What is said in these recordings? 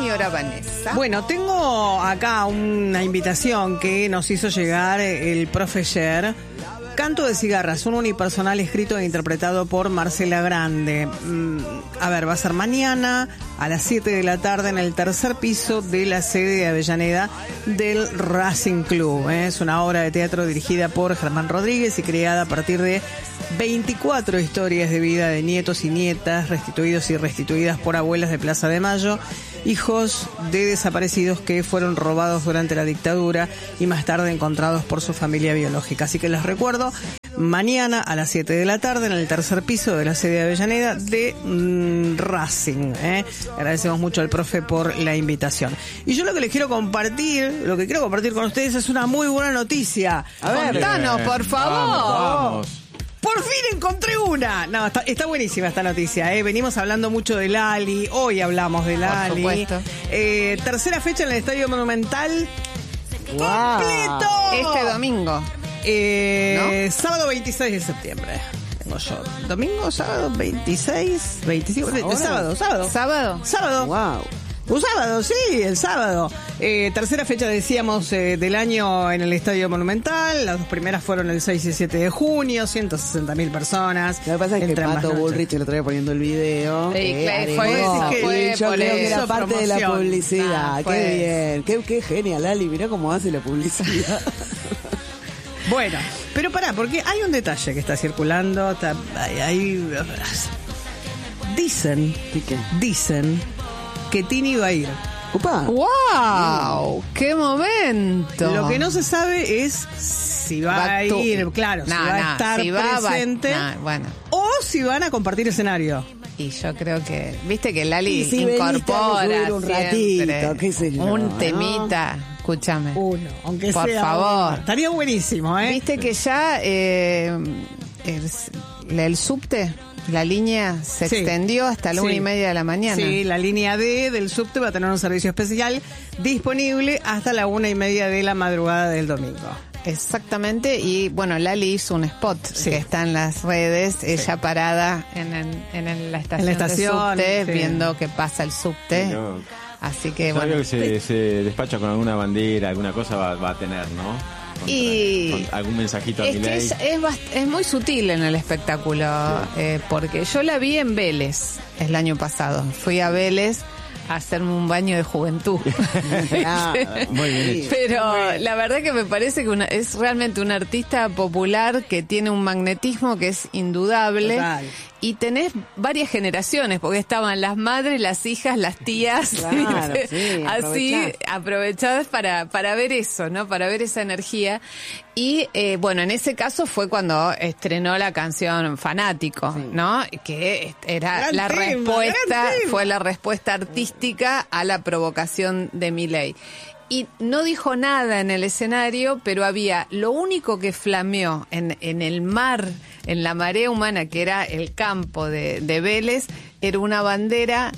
señora Vanessa. Bueno, tengo acá una invitación que nos hizo llegar el profe Yer. Canto de cigarras, un unipersonal escrito e interpretado por Marcela Grande. Va a ser mañana a las 7 de la tarde en el tercer piso de la sede de Avellaneda del Racing Club. Es una obra de teatro dirigida por Germán Rodríguez y creada a partir de 24 historias de vida de nietos y nietas, restituidos y restituidas por abuelas de Plaza de Mayo, hijos de desaparecidos que fueron robados durante la dictadura y más tarde encontrados por su familia biológica. Así que les recuerdo, mañana a las 7 de la tarde en el tercer piso de la sede de Avellaneda de Racing. Agradecemos mucho al profe por la invitación. Y yo lo que quiero compartir con ustedes es una muy buena noticia. A ver, contanos, por favor. Vamos. Por fin encontré una. No, está buenísima esta noticia. Venimos hablando mucho de Lali. Hoy hablamos de Lali. Por supuesto. Tercera fecha en el Estadio Monumental. Wow. ¡Completo! Este domingo. ¿No? Sábado 26 de septiembre. Tengo yo. Domingo, sábado 26, 25. Sábado. Wow. Un sábado, sí, el sábado. Tercera fecha, decíamos, del año en el Estadio Monumental. Las dos primeras fueron el 6 y 7 de junio, 160.000 personas. Lo que pasa es que Pato Bullrich el otro día poniendo el video. Sí, yo creo que era parte de la publicidad. Fue. Qué bien. Qué genial, Lali. Mirá cómo hace la publicidad. Bueno, pero pará, porque hay un detalle que está circulando. Dicen que Tini va a ir. ¡Upa! ¡Wow! ¡Qué momento! Lo que no se sabe es si va a ir, claro, si va a estar presente o si van a compartir escenario. Y yo creo que, viste que Lali si incorpora un siempre ratito, qué sé yo, un temita. Escúchame. Uno, aunque por sea. Favor. Uno. Estaría buenísimo, ¿eh? Viste que ya el subte, la línea se extendió hasta la 1:30 de la mañana. Sí, la línea D del subte va a tener un servicio especial disponible hasta la 1:30 de la madrugada del domingo. Exactamente, y bueno, Lali hizo un spot que está en las redes, ella parada en la estación de subte, viendo que pasa el subte. No. Así que bueno. Que se despacha con alguna bandera, alguna cosa va a tener, ¿no? Con algún mensajito a Milei. Es muy sutil en el espectáculo, porque yo la vi en Vélez el año pasado. Fui a Vélez a hacerme un baño de juventud. Muy bien hecho. Pero la verdad que me parece que es realmente una artista popular que tiene un magnetismo que es indudable. Total. Y tenés varias generaciones, porque estaban las madres, las hijas, las tías, claro, sí, así aprovechadas para ver eso, ¿no? Para ver esa energía. Y bueno, en ese caso fue cuando estrenó la canción Fanático, ¿no? Que era la respuesta, fue la respuesta artística a la provocación de Milei. Y no dijo nada en el escenario, pero había lo único que flameó en el mar, en la marea humana, que era el campo de Vélez, era una bandera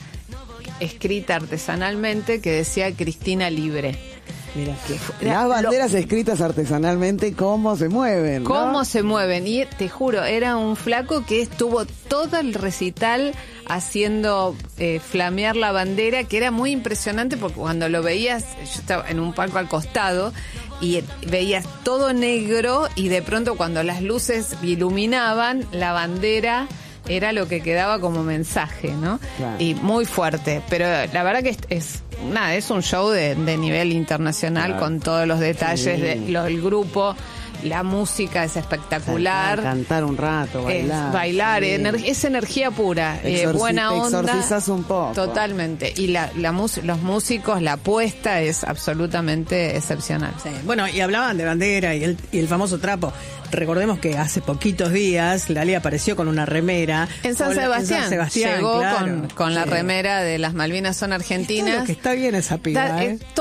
escrita artesanalmente que decía Cristina Libre. Mira, las banderas escritas artesanalmente, ¿cómo se mueven? ¿No? ¿Cómo se mueven? Y te juro, era un flaco que estuvo todo el recital haciendo flamear la bandera, que era muy impresionante porque cuando lo veías, yo estaba en un palco al costado y veías todo negro y de pronto cuando las luces iluminaban, la bandera era lo que quedaba como mensaje, ¿no? Claro. Y muy fuerte, pero la verdad que es un show de nivel internacional, claro, con todos los detalles del grupo. La música es espectacular. Cantar un rato, bailar. Es energía pura, buena onda. Exorcizas un poco. Totalmente. Y los músicos, la apuesta es absolutamente excepcional. Sí. Bueno, y hablaban de bandera y el famoso trapo. Recordemos que hace poquitos días Lali apareció con una remera. En San Sebastián. Llegó, claro, con la remera de Las Malvinas son argentinas. Todo que está bien esa piba,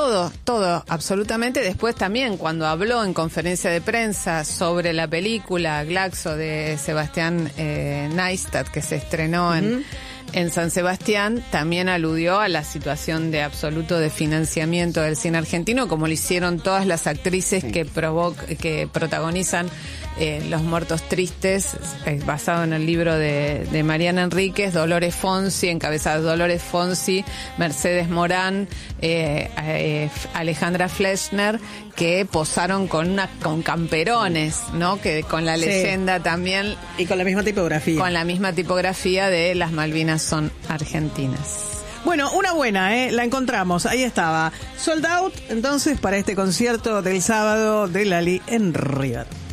Todo, absolutamente. Después también, cuando habló en conferencia de prensa sobre la película Glaxo de Sebastián Neistat, que se estrenó en San Sebastián, también aludió a la situación de absoluto desfinanciamiento del cine argentino, como lo hicieron todas las actrices que protagonizan Los Muertos Tristes, basado en el libro de Mariana Enríquez, Dolores Fonsi, encabezadas Dolores Fonsi, Mercedes Morán, Alejandra Fleshner, que posaron con camperones, ¿no? Que con la leyenda también. Y con la misma tipografía. Con la misma tipografía de Las Malvinas son argentinas. Bueno, una buena, la encontramos, ahí estaba. Sold out, entonces, para este concierto del sábado de Lali en River.